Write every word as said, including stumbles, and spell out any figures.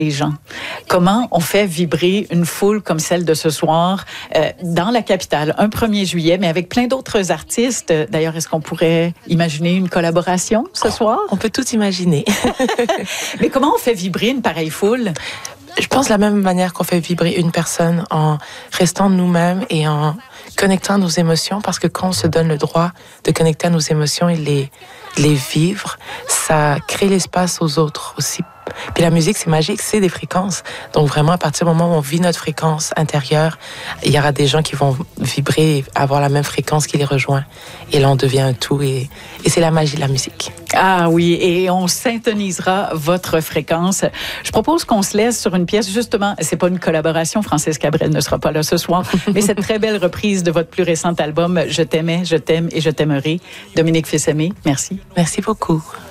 les gens. Comment on fait vibrer une foule comme celle de ce soir euh, dans la capitale, un premier juillet, mais avec plein d'autres artistes. D'ailleurs, est-ce qu'on pourrait imaginer une collaboration ce soir? On peut tout imaginer. Mais comment on fait vibrer une pareille foule? Je pense de la même manière qu'on fait vibrer une personne en restant nous-mêmes et en connectant à nos émotions, parce que quand on se donne le droit de connecter à nos émotions et les, les vivre, ça crée l'espace aux autres aussi. Puis la musique, c'est magique, c'est des fréquences. Donc vraiment, à partir du moment où on vit notre fréquence intérieure, il y aura des gens qui vont vibrer et avoir la même fréquence qui les rejoint. Et là, on devient un tout et, et c'est la magie de la musique. Ah oui, et on syntonisera votre fréquence. Je propose qu'on se laisse sur une pièce, justement, c'est pas une collaboration, Francis Cabrel ne sera pas là ce soir, mais cette très belle reprise de votre plus récent album, Je t'aimais, je t'aime et je t'aimerai. Dominique Fils-Aimé, merci. Merci beaucoup.